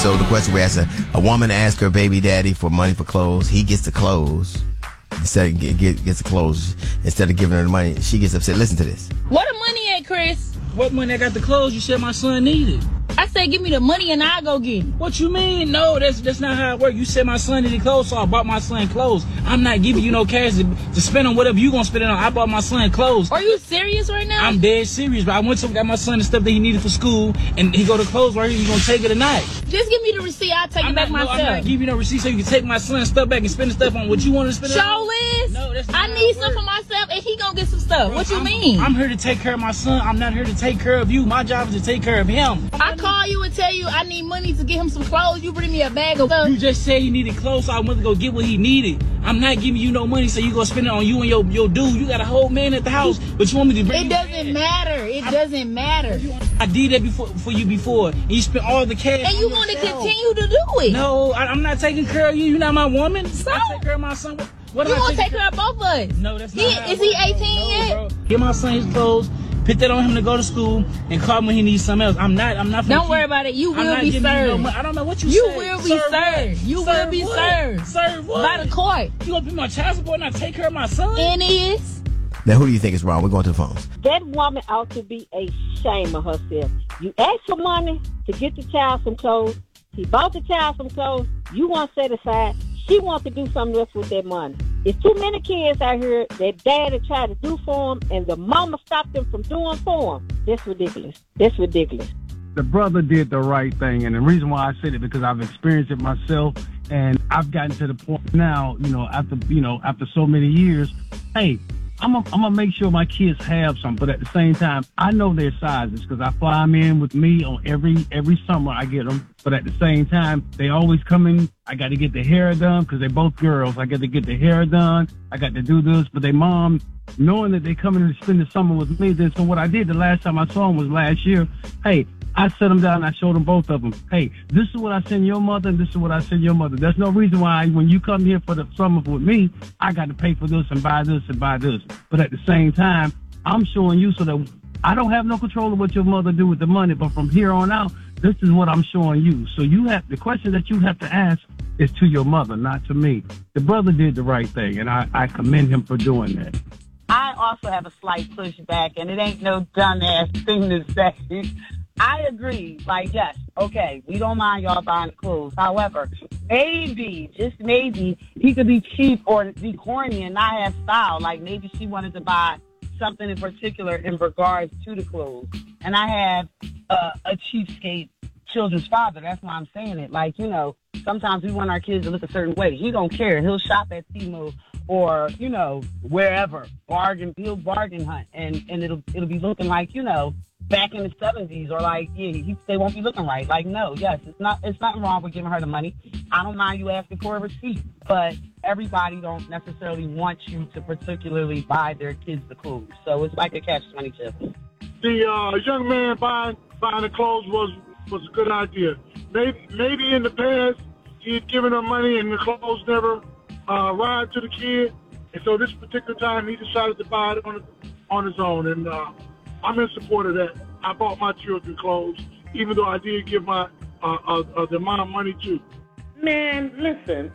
So the question we asked, a woman asks her baby daddy for money for clothes. He gets the clothes. Instead of gets the clothes, instead of giving her the money, she gets upset. Listen to this. Where the money at, Chris? What money? I got the clothes you said my son needed. I said give me the money and I'll go get it. What you mean? No, that's not how it works. You said my son needed clothes, so I bought my son clothes. I'm not giving you no cash to spend on whatever you gonna spend it on. I bought my son clothes. Are you serious right now? I'm dead serious, but I went to got my son the stuff that he needed for school, and he go to clothes right here. You gonna take it tonight? Just give me the receipt. I'll take it back myself. I'm not giving you no receipt so you can take my son's stuff back and spend the stuff on what you want to spend it on. Show Liz. No, that's not I need some for myself, and he gonna get some stuff. Bro, what you mean? I'm here to take care of my son. I'm not here to take care of you. My job is to take care of him. I call you and tell you I need money to get him some clothes. You bring me a bag of stuff. You just said he needed clothes, so I went to go get what he needed. I'm not giving you no money, so you gonna spend it on you and your dude. You got a whole man at the house, but you want me to bring it doesn't matter. It doesn't matter. I did that for you before, and you spent all the cash. And you want to continue to do it? No, I'm not taking care of you. You're not my woman. So? I take care of my son. What you gonna take care of both of us? No, that's not. Is he 18 yet? Bro. Get my son his clothes. Put that on him to go to school and call him when he needs something else. I'm not. Don't worry about it. You will be served. I don't know what you You said. will be served. You will be served. Served what? By the court. You gonna be my child support and not take care of my son? And is. Now, who do you think is wrong? We're going to the phones. That woman ought to be ashamed of herself. You asked for money to get the child some clothes. He bought the child some clothes. You want to set aside. She wants to do something else with that money. It's too many kids out here that daddy tried to do for them, and the mama stopped them from doing for them. That's ridiculous. That's ridiculous. The brother did the right thing, and the reason why I said it because I've experienced it myself, and I've gotten to the point now, after so many years, hey, I'm gonna make sure my kids have some, but at the same time, I know their sizes because I fly them in with me on every summer. I get them, but at the same time, they always come in. I got to get the hair done because they're both girls. I got to get the hair done. I got to do this, but they mom, knowing that they come in to spend the summer with me. Then so what I did the last time I saw them was last year. Hey, I set them down and I showed them both of them. Hey, this is what I send your mother and this is what I send your mother. There's no reason why when you come here for the summer with me, I got to pay for this and buy this and buy this. But at the same time, I'm showing you so that I don't have no control of what your mother do with the money. But from here on out, this is what I'm showing you. So the question that you have to ask is to your mother, not to me. The brother did the right thing, and I commend him for doing that. I also have a slight pushback, and it ain't no dumbass thing to say. I agree. Like, yes, okay, we don't mind y'all buying clothes. However, maybe, just maybe, he could be cheap or be corny and not have style. Like, maybe she wanted to buy something in particular in regards to the clothes. And I have a cheapskate children's father. That's why I'm saying it. Like, sometimes we want our kids to look a certain way. He don't care. He'll shop at Temu or, wherever. He'll bargain hunt. And it'll be looking like, back in the 70s, or like, they won't be looking right. Like, no, yes, it's nothing wrong with giving her the money. I don't mind you asking for a receipt, but everybody don't necessarily want you to particularly buy their kids the clothes. So it's like a catch-22. The young man buying the clothes was a good idea. Maybe in the past he had given her money and the clothes never arrived to the kid, and so this particular time he decided to buy it on his own. And I'm in support of that. I bought my children clothes, even though I did give my the amount of money too. Man, listen,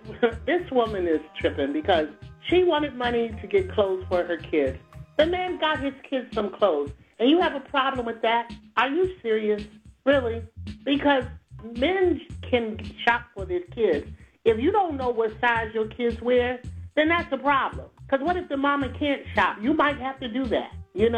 this woman is tripping because she wanted money to get clothes for her kids. The man got his kids some clothes, and you have a problem with that? Are you serious? Really? Because men can shop for their kids. If you don't know what size your kids wear, then that's a problem. Because what if the mama can't shop? You might have to do that.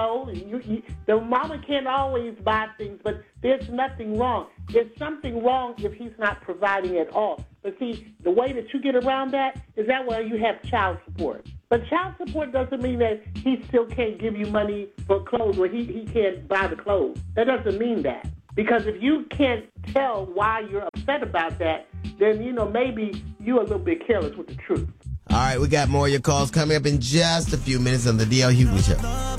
The mama can't always buy things, but there's nothing wrong. There's something wrong if he's not providing at all. But see, the way that you get around that is that way you have child support. But child support doesn't mean that he still can't give you money for clothes or he can't buy the clothes. That doesn't mean that. Because if you can't tell why you're upset about that, then, maybe you're a little bit careless with the truth. All right, we got more of your calls coming up in just a few minutes on the D.L. Hughley Show.